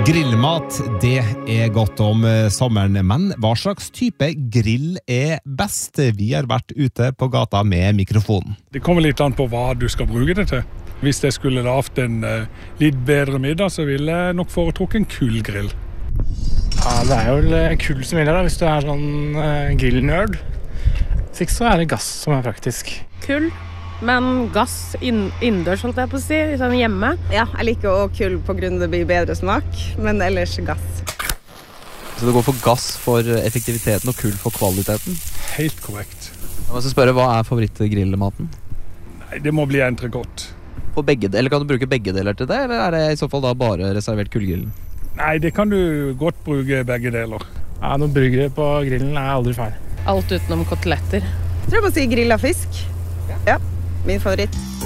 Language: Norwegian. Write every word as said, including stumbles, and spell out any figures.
Grillmat, det er godt om sommeren, men hva slags type grill er best? Vi har vært ute på gata med mikrofonen. Det kommer litt an på hva du skal bruke det til. Hvis jeg skulle lagt en uh, litt bedre middag, så ville jeg nok foretrukket en kullgrill. Ja, det er jo vel kull som gjelder da, hvis du er sånn uh, grillnerd. Hvis ikke så er det gass som er praktisk. Kull, men gass inn, innendørs, holdt jeg på å si, sånn hjemme. Ja, jeg liker også kull på grunn av det blir bedre smak, men ellers gass. Så det går for gass for effektiviteten og kull for kvaliteten? Helt korrekt. Jeg må spørre, hva er favorittgrillmaten? Nei, det må bli entrecôte. På begge, eller kan du bruke begge deler til det, eller er det i så fall da bare reservert kullgrillen? Nei, det kan du godt bruke begge deler. Ja, noen burgere på grillen er aldri feil. Alt utenom koteletter. Jeg tror jeg må si grillet fisk. Ja, min favoritt.